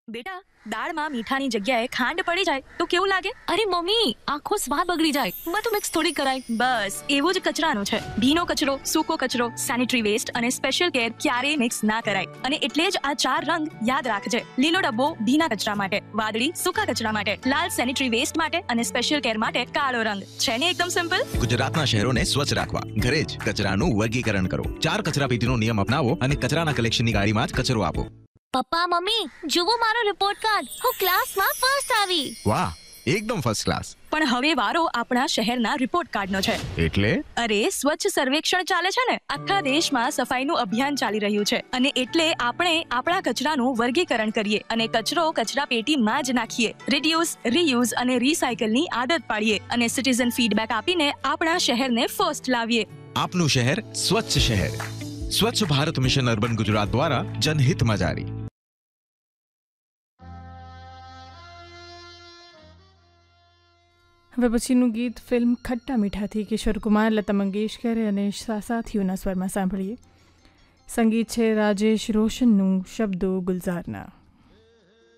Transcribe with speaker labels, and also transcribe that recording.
Speaker 1: બેટા, દાળમાં મીઠાની જગ્યાએ ખાંડ પડી જાય તો કેવું લાગે?
Speaker 2: અરે મમ્મી, આખો સ્વાદ બગડી જાય. બધું મિક્સ થોડી કરાય.
Speaker 1: બસ એવું જ કચરાનું છે. ભીનો કચરો, સૂકો કચરો, સેનિટરી વેસ્ટ અને સ્પેશિયલ કેર ક્યારેય મિક્સ ના કરાય. અને એટલે જ આ 4 રંગ યાદ રાખજે. લીલો ડબ્બો ભીના કચરા માટે, વાદળી સૂકા કચરા માટે, લાલ સેનિટરી વેસ્ટ માટે અને સ્પેશિયલ કેર માટે કાળો રંગ. છે ને એકદમ સિમ્પલ?
Speaker 3: ગુજરાતના શહેરોને સ્વચ્છ રાખવા ઘરે જ કચરાનું વર્ગીકરણ કરો. 4 કચરાપેટીનો નિયમ અપનાવો અને કચરાના કલેક્શનની ગાડીમાં જ કચરો આપો.
Speaker 2: પપ્પા મમ્મી, જુઓ મારો રિપોર્ટ કાર્ડ. હું ક્લાસમાં ફર્સ્ટ આવી.
Speaker 3: વાહ, એકદમ ફર્સ્ટ ક્લાસ.
Speaker 1: પણ હવે વારો આપણા શહેરના રિપોર્ટ કાર્ડનો છે.
Speaker 3: એટલે
Speaker 1: અરે, સ્વચ્છ સર્વેક્ષણ ચાલે છે ને. આખા દેશમાં સફાઈનું અભિયાન ચાલી રહ્યું છે અને એટલે આપણે આપણા કચરાનું વર્ગીકરણ કરીએ અને કચરો કચરાપેટીમાં જ નાખીએ. રિડ્યુસ, રીયુઝ અને રીસાયકલની આદત પાડીએ અને સિટીઝન ફીડબેક આપીને આપણા શહેરને ફર્સ્ટ લાવીએ.
Speaker 3: આપનું શહેર સ્વચ્છ શહેર. સ્વચ્છ ભારત મિશન અર્બન ગુજરાત દ્વારા જનહિતમાં જારી.
Speaker 4: હવે પછીનું ગીત ફિલ્મ ખટ્ટા મીઠાથી કિશોર કુમાર, લતા મંગેશકર અને સાથીઓના સ્વરમાં સાંભળીએ. સંગીત છે રાજેશ રોશનનું, શબ્દો ગુલઝારના.